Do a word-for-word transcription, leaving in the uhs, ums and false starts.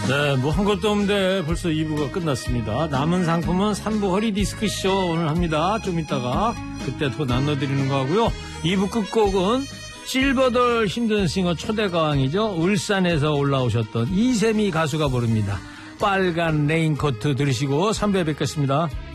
네, 뭐 한 것도 없는데 벌써 이 부가 끝났습니다. 남은 상품은 삼 부 허리디스크쇼 오늘 합니다. 좀 이따가 그때 더 나눠드리는 거 하고요. 이 부 끝곡은 실버돌 힘든싱어 초대가왕이죠. 울산에서 올라오셨던 이세미 가수가 부릅니다. 빨간 레인코트 들으시고 삼 부에 뵙겠습니다.